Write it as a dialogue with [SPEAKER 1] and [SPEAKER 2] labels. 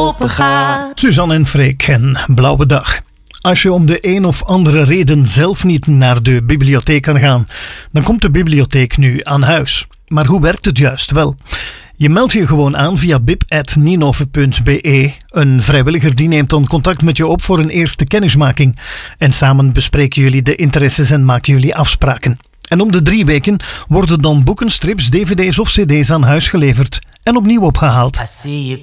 [SPEAKER 1] open gaat.
[SPEAKER 2] Suzanne en Freek en Blauwe Dag. Als je om de een of andere reden zelf niet naar de bibliotheek kan gaan, dan komt de bibliotheek nu aan huis. Maar hoe werkt het juist? Wel, je meldt je gewoon aan via bib@ninove.be. Een vrijwilliger die neemt dan contact met je op voor een eerste kennismaking. En samen bespreken jullie de interesses en maken jullie afspraken. En om de 3 weken worden dan boeken, strips, dvd's of cd's aan huis geleverd en opnieuw opgehaald.